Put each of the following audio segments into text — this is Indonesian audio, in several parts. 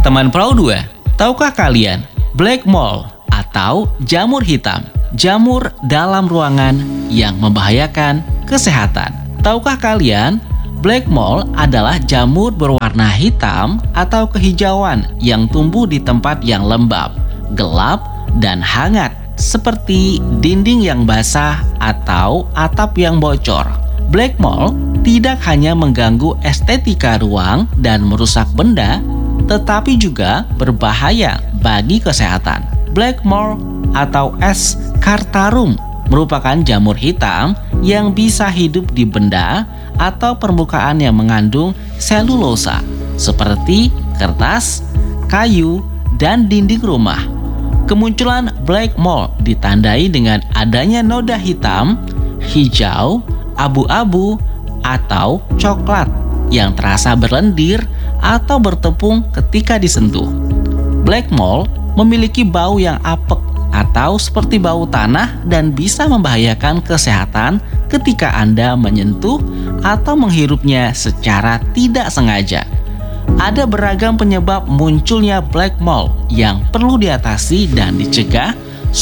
Teman Pro 2, tahukah kalian black mold atau jamur hitam? Jamur dalam ruangan yang membahayakan kesehatan. Tahukah kalian black mold adalah jamur berwarna hitam atau kehijauan yang tumbuh di tempat yang lembab, gelap, dan hangat seperti dinding yang basah atau atap yang bocor. Black mold tidak hanya mengganggu estetika ruang dan merusak benda, tetapi juga berbahaya bagi kesehatan. Black mold atau Ascartarum merupakan jamur hitam yang bisa hidup di benda atau permukaan yang mengandung selulosa seperti kertas, kayu, dan dinding rumah. Kemunculan black mold ditandai dengan adanya noda hitam, hijau, abu-abu, atau coklat yang terasa berlendir atau bertepung ketika disentuh. Black mold memiliki bau yang apek atau seperti bau tanah dan bisa membahayakan kesehatan ketika Anda menyentuh atau menghirupnya secara tidak sengaja. Ada beragam penyebab munculnya black mold yang perlu diatasi dan dicegah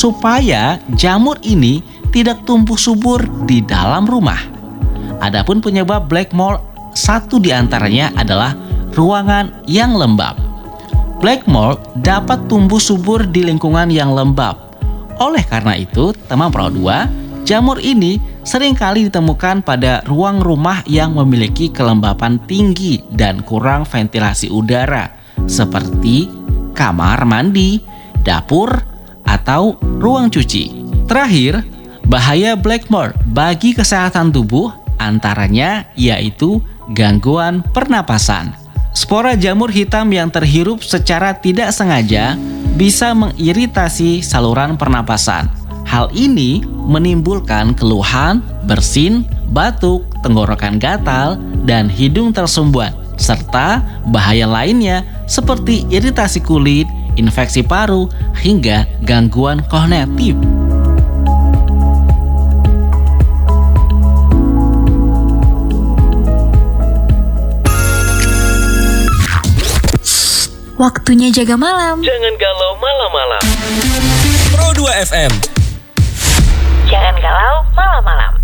supaya jamur ini tidak tumbuh subur di dalam rumah. Adapun penyebab black mold, satu di antaranya adalah ruangan yang lembab. Black mold dapat tumbuh subur di lingkungan yang lembab. Oleh karena itu, teman Pro 2, jamur ini seringkali ditemukan pada ruang rumah yang memiliki kelembapan tinggi dan kurang ventilasi udara, seperti kamar mandi, dapur, atau ruang cuci. Terakhir, bahaya black mold bagi kesehatan tubuh antaranya yaitu gangguan pernapasan. Spora jamur hitam yang terhirup secara tidak sengaja bisa mengiritasi saluran pernapasan. Hal ini menimbulkan keluhan, bersin, batuk, tenggorokan gatal, dan hidung tersumbat, serta bahaya lainnya seperti iritasi kulit, infeksi paru, hingga gangguan kognitif. Waktunya jaga malam. Jangan galau malam-malam. Pro 2 FM. Jangan galau malam-malam.